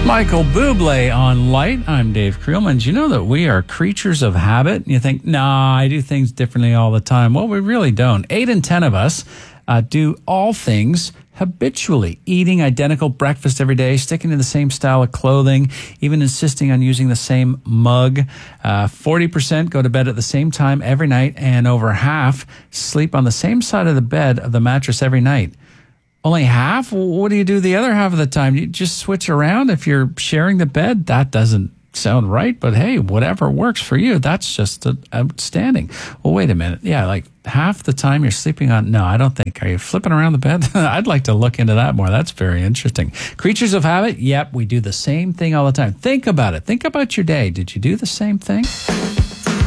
Michael Bublé on Light. I'm Dave Creelman. Do you know that we are creatures of habit? You think, nah, I do things differently all the time. Well, we really don't. 8 in 10 of us do all things habitually, eating identical breakfast every day, sticking to the same style of clothing, even insisting on using the same mug. 40% go to bed at the same time every night, and over half sleep on the same side of the bed of the mattress every night. Only half? What do you do the other half of the time? You just switch around if you're sharing the bed? That doesn't sound right, but hey, whatever works for you, that's just outstanding. Well, wait a minute. Yeah, like half the time you're sleeping on... No, I don't think. Are you flipping around the bed? I'd like to look into that more. That's very interesting. Creatures of habit? Yep, we do the same thing all the time. Think about it. Think about your day. Did you do the same thing?